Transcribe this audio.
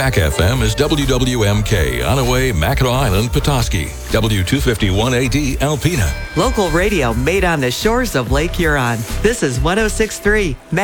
Mac FM is WWMK, Onaway, Mackinac Island, Petoskey. W251AD, Alpena. Local radio made on the shores of Lake Huron. This is 106.3